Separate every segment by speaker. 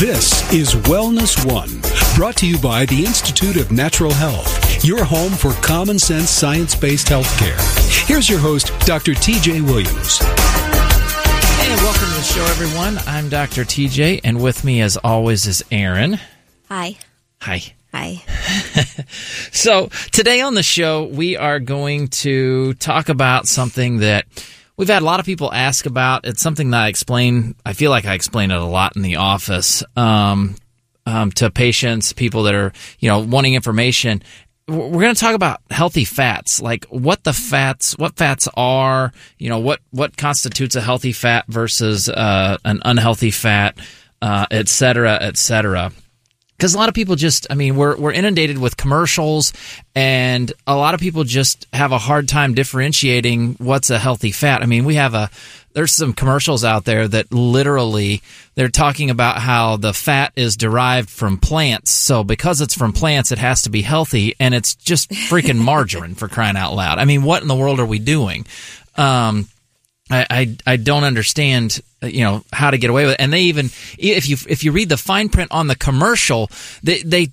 Speaker 1: This is Wellness One, brought to you by the Institute of Natural Health, your home for common sense science-based healthcare. Here's your host, Dr. T.J. Williams.
Speaker 2: Hey, welcome to the show, everyone. I'm Dr. T.J., and with me, as always, is Aaron.
Speaker 3: Hi.
Speaker 2: Hi.
Speaker 3: Hi.
Speaker 2: So, today on the show, we are going to talk about something that we've had a lot of people ask about. It's something that I feel like I explain it a lot in the office to patients, people that are, wanting information. We're going to talk about healthy fats, like what fats are, what constitutes a healthy fat versus an unhealthy fat, et cetera, et cetera. Because a lot of people we're inundated with commercials, and a lot of people just have a hard time differentiating what's a healthy fat. I mean, there's some commercials out there that literally they're talking about how the fat is derived from plants. So because it's from plants, it has to be healthy, and it's just freaking margarine, for crying out loud. I mean, what in the world are we doing? I don't understand, how to get away with it. And they even, if you read the fine print on the commercial, they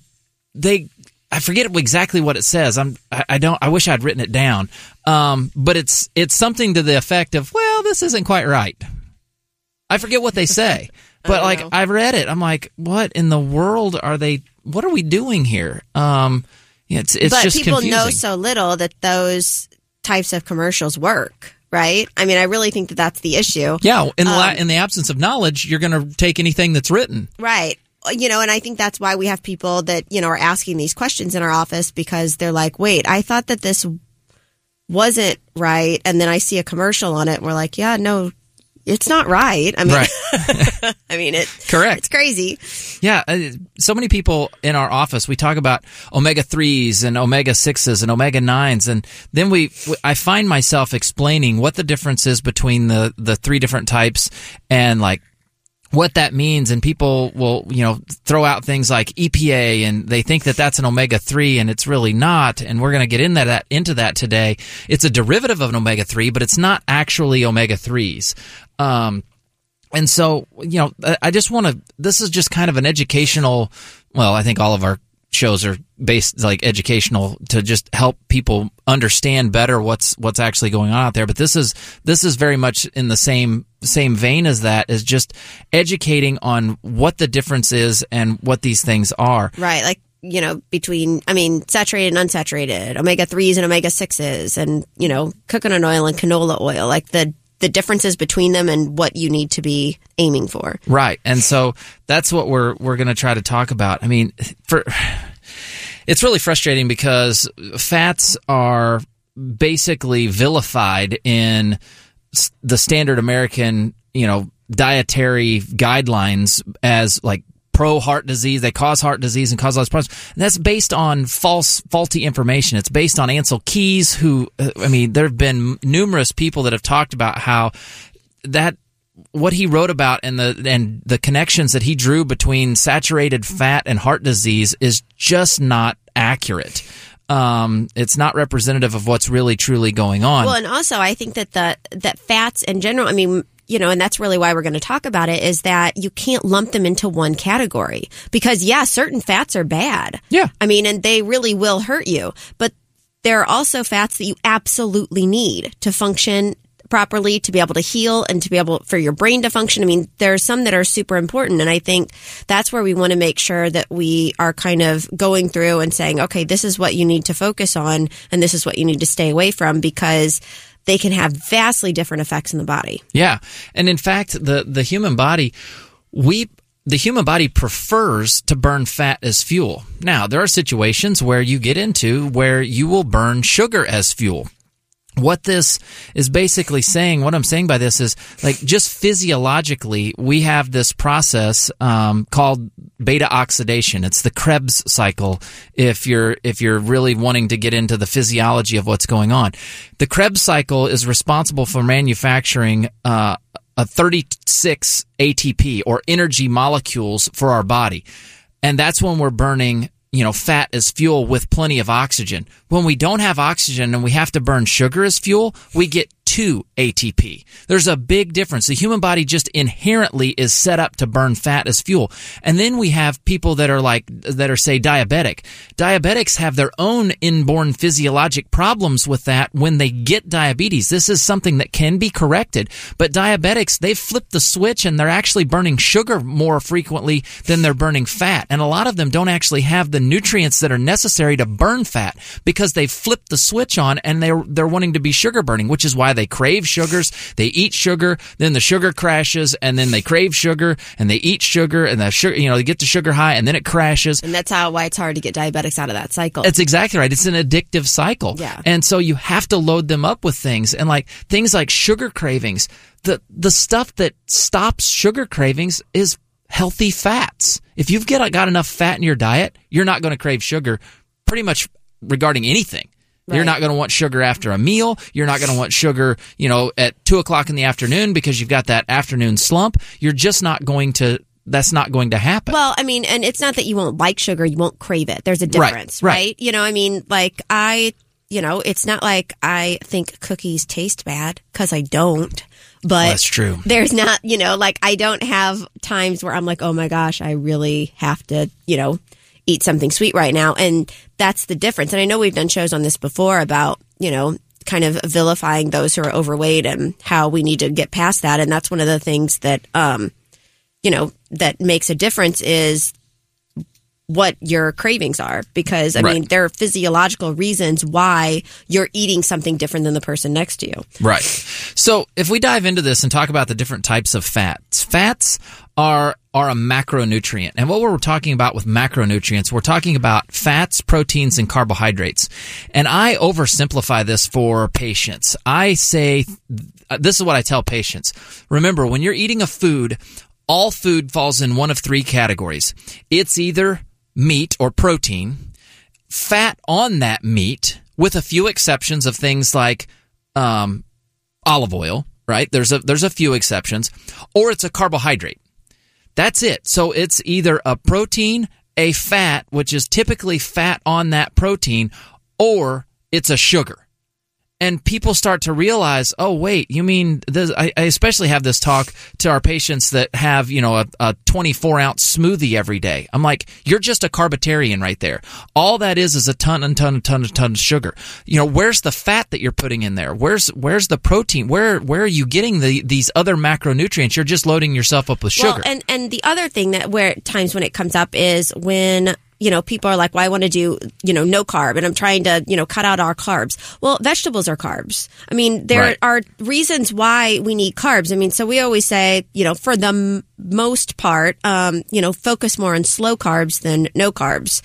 Speaker 2: I forget exactly what it says. I wish I'd written it down. But it's something to the effect of, well, this isn't quite right. I forget what they say, but I've read it. I'm like, what in the world what are we doing here? It's
Speaker 3: but
Speaker 2: just
Speaker 3: people
Speaker 2: confusing.
Speaker 3: know so little that those types of commercials work. Right? I mean, I really think that that's the issue.
Speaker 2: Yeah, in the absence of knowledge, you're going to take anything that's written.
Speaker 3: Right. And I think that's why we have people that, are asking these questions in our office, because they're like, wait, I thought that this wasn't right. And then I see a commercial on it, and we're like, yeah, no, it's not right. I mean,
Speaker 2: right.
Speaker 3: I mean,
Speaker 2: correct.
Speaker 3: It's crazy.
Speaker 2: Yeah. So many people in our office, we talk about omega-3s and omega-6s and omega-9s. And then I find myself explaining what the difference is between the three different types and like what that means. And people will, throw out things like EPA, and they think that that's an omega-3, and it's really not. And we're going to get into that today. It's a derivative of an omega-3, but it's not actually omega-3s. And so, I just this is just kind of an educational, well, I think all of our shows are based like educational to just help people understand better what's actually going on out there. But this is very much in the same vein as that, is just educating on what the difference is and what these things are.
Speaker 3: Right. Like, between, saturated and unsaturated, omega-3s and omega-6s, and, coconut oil and canola oil, like the differences between them and what you need to be aiming for.
Speaker 2: Right. And so that's what we're going to try to talk about. I mean, it's really frustrating because fats are basically vilified in the standard American, dietary guidelines as like pro-heart disease. They cause heart disease and cause all those problems. And that's based on faulty information. It's based on Ansel Keys, who, there have been numerous people that have talked about how what he wrote about and the connections that he drew between saturated fat and heart disease is just not accurate. It's not representative of what's really truly going on.
Speaker 3: Well, and also I think that fats in general, and that's really why we're going to talk about it, is that you can't lump them into one category, because certain fats are bad.
Speaker 2: Yeah.
Speaker 3: And they really will hurt you, but there are also fats that you absolutely need to function properly, to be able to heal, and to be able for your brain to function. There are some that are super important, and I think that's where we want to make sure that we are kind of going through and saying, okay, this is what you need to focus on, and this is what you need to stay away from, because they can have vastly different effects in the body.
Speaker 2: Yeah. And in fact, the human body, the human body prefers to burn fat as fuel. Now, there are situations where you get into where you will burn sugar as fuel. What this is basically saying, what I'm saying by this is, like, just physiologically, we have this process called beta oxidation. It's the Krebs cycle. If you're really wanting to get into the physiology of what's going on, the Krebs cycle is responsible for manufacturing a 36 ATP, or energy molecules, for our body, and that's when we're burning fat as fuel with plenty of oxygen. When we don't have oxygen and we have to burn sugar as fuel, we get to ATP. There's a big difference. The human body just inherently is set up to burn fat as fuel. And then we have people that are say diabetic. Diabetics have their own inborn physiologic problems with that when they get diabetes. This is something that can be corrected. But diabetics, they've flipped the switch and they're actually burning sugar more frequently than they're burning fat. And a lot of them don't actually have the nutrients that are necessary to burn fat because they've flipped the switch on and they're wanting to be sugar burning, which is why they crave sugars. They eat sugar, then the sugar crashes, and then they crave sugar, and they eat sugar, and the sugar, they get the sugar high, and then it crashes.
Speaker 3: And that's why it's hard to get diabetics out of that cycle.
Speaker 2: That's exactly right. It's an addictive cycle.
Speaker 3: Yeah.
Speaker 2: And so you have to load them up with things, and things like sugar cravings. The stuff that stops sugar cravings is healthy fats. If you've got enough fat in your diet, you're not going to crave sugar pretty much regarding anything. Right. You're not going to want sugar after a meal. You're not going to want sugar, at 2:00 in the afternoon because you've got that afternoon slump. You're just not going to. That's not going to happen.
Speaker 3: Well, I mean, and it's not that you won't like sugar; you won't crave it. There's a difference, right? It's not like I think cookies taste bad because I don't. But
Speaker 2: that's true.
Speaker 3: There's not, I don't have times where I'm like, oh my gosh, I really have to, eat something sweet right now. And that's the difference. And I know we've done shows on this before about, kind of vilifying those who are overweight and how we need to get past that. And that's one of the things that, that makes a difference is what your cravings are, because I mean, there are physiological reasons why you're eating something different than the person next to you.
Speaker 2: Right. So if we dive into this and talk about the different types of fats are a macronutrient. And what we're talking about with macronutrients, we're talking about fats, proteins, and carbohydrates. And I oversimplify this for patients. I say, this is what I tell patients. Remember, when you're eating a food, all food falls in one of three categories. It's either meat or protein, fat on that meat, with a few exceptions of things like olive oil, right? There's a few exceptions, or it's a carbohydrate. That's it. So it's either a protein, a fat, which is typically fat on that protein, or it's a sugar. And people start to realize, oh, wait, you mean this? I especially have this talk to our patients that have, a 24-ounce smoothie every day. I'm like, you're just a carbitarian right there. All that is a ton of sugar. Where's the fat that you're putting in there? Where's the protein? Where are you getting these other macronutrients? You're just loading yourself up with sugar.
Speaker 3: Well, and the other thing that times when it comes up is when people are like, well, I want to do, no carb, and I'm trying to, cut out our carbs. Well, vegetables are carbs. I mean, there are reasons why we need carbs. I mean, so we always say, for the most part, focus more on slow carbs than no carbs.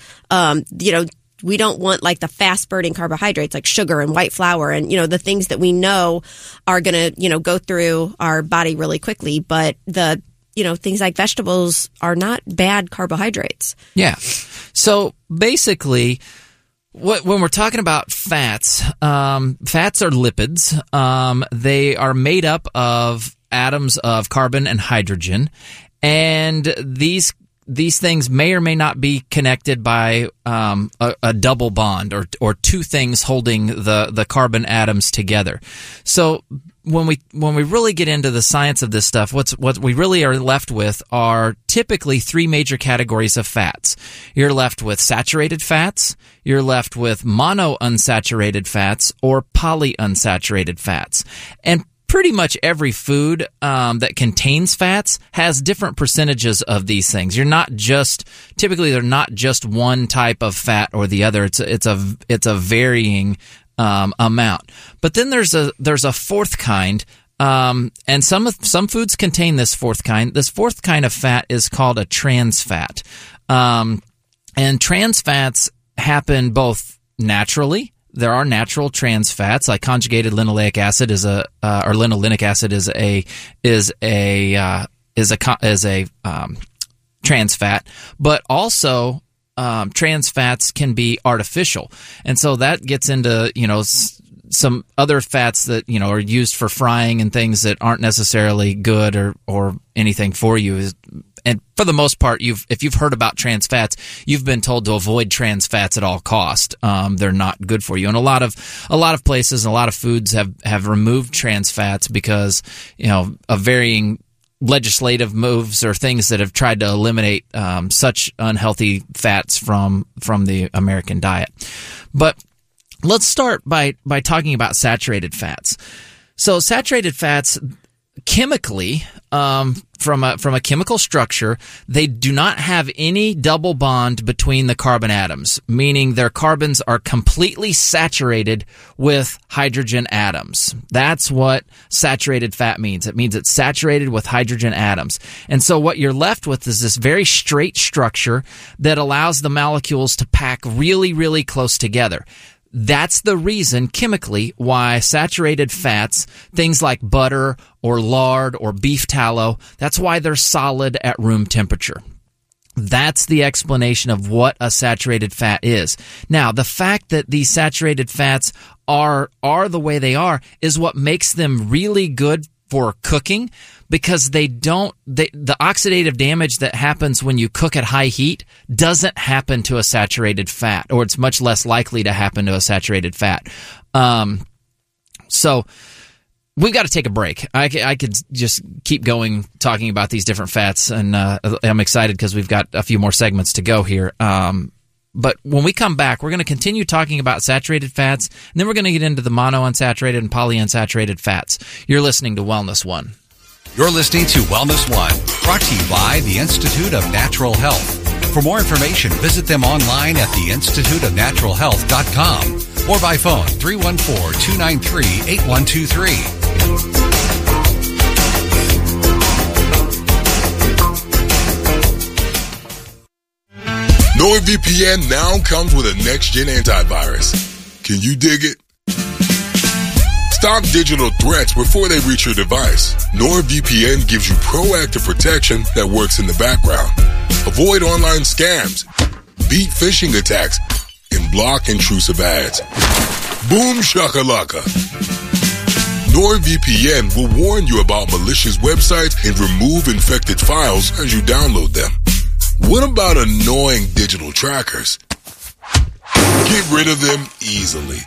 Speaker 3: We don't want like the fast burning carbohydrates like sugar and white flour and, the things that we know are going to, go through our body really quickly. But things like vegetables are not bad carbohydrates.
Speaker 2: Yeah. So basically, when we're talking about fats, fats are lipids. They are made up of atoms of carbon and hydrogen, and these things may or may not be connected by a double bond or two things holding the carbon atoms together. So when we really get into the science of this stuff, what we really are left with are typically three major categories of fats. You're left with saturated fats, you're left with monounsaturated fats, or polyunsaturated fats. And pretty much every food that contains fats has different percentages of these things. Typically they're not just one type of fat or the other. It's a varying amount. But then there's a fourth kind, and some foods contain this fourth kind. This fourth kind of fat is called a trans fat, and trans fats happen both naturally. There are natural trans fats, like conjugated linoleic acid or linolenic acid is a trans fat, but also trans fats can be artificial, and so that gets into some other fats that are used for frying and things that aren't necessarily good or anything for you. and for the most part, if you've heard about trans fats, you've been told to avoid trans fats at all cost. They're not good for you. And a lot of places and a lot of foods have removed trans fats because, of varying legislative moves or things that have tried to eliminate such unhealthy fats from the American diet. But let's start by talking about saturated fats. So saturated fats, chemically, from a chemical structure, they do not have any double bond between the carbon atoms, meaning their carbons are completely saturated with hydrogen atoms. That's what saturated fat means. It means it's saturated with hydrogen atoms. And so what you're left with is this very straight structure that allows the molecules to pack really, really close together. That's the reason, chemically, why saturated fats, things like butter or lard or beef tallow, that's why they're solid at room temperature. That's the explanation of what a saturated fat is. Now, the fact that these saturated fats are the way they are is what makes them really good for cooking, because the oxidative damage that happens when you cook at high heat doesn't happen to a saturated fat, or it's much less likely to happen to a saturated fat. So we've got to take a break. I could just keep going talking about these different fats, and I'm excited because we've got a few more segments to go here. But when we come back, we're going to continue talking about saturated fats, and then we're going to get into the monounsaturated and polyunsaturated fats. You're listening to Wellness One.
Speaker 4: You're listening to Wellness One, brought to you by the Institute of Natural Health. For more information, visit them online at theinstituteofnaturalhealth.com or by phone 314-293-8123.
Speaker 5: NordVPN now comes with a next-gen antivirus. Can you dig it? Stop digital threats before they reach your device. NordVPN gives you proactive protection that works in the background. Avoid online scams, beat phishing attacks, and block intrusive ads. Boom shakalaka. NordVPN will warn you about malicious websites and remove infected files as you download them. What about annoying digital trackers? Get rid of them easily.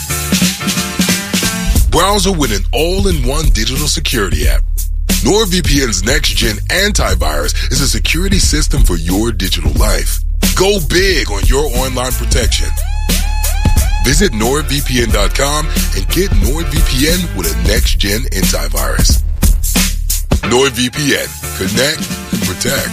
Speaker 5: Browser with an all-in-one digital security app. NordVPN's next-gen antivirus is a security system for your digital life. Go big on your online protection. Visit NordVPN.com and get NordVPN with a next-gen antivirus. NordVPN. Connect and protect.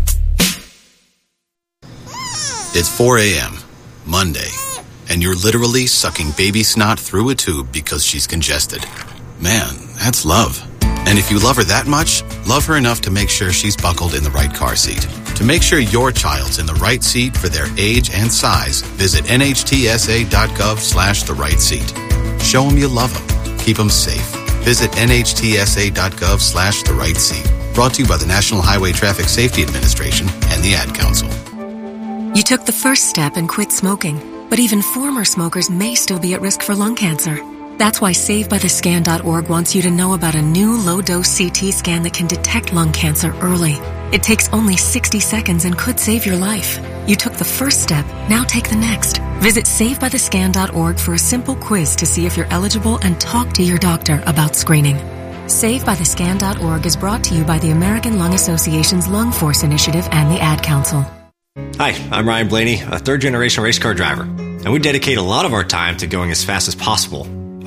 Speaker 6: It's 4 a.m., Monday, and you're literally sucking baby snot through a tube because she's congested. Man, that's love. And if you love her that much, love her enough to make sure she's buckled in the right car seat. To make sure your child's in the right seat for their age and size, visit nhtsa.gov/the right seat. Show them you love them. Keep them safe. Visit nhtsa.gov/the right seat. Brought to you by the National Highway Traffic Safety Administration and the Ad Council.
Speaker 7: You took the first step and quit smoking, but even former smokers may still be at risk for lung cancer. That's why SaveByTheScan.org wants you to know about a new low-dose CT scan that can detect lung cancer early. It takes only 60 seconds and could save your life. You took the first step, now take the next. Visit SaveByTheScan.org for a simple quiz to see if you're eligible and talk to your doctor about screening. SaveByTheScan.org is brought to you by the American Lung Association's Lung Force Initiative and the Ad Council.
Speaker 8: Hi, I'm Ryan Blaney, a third-generation race car driver, and we dedicate a lot of our time to going as fast as possible.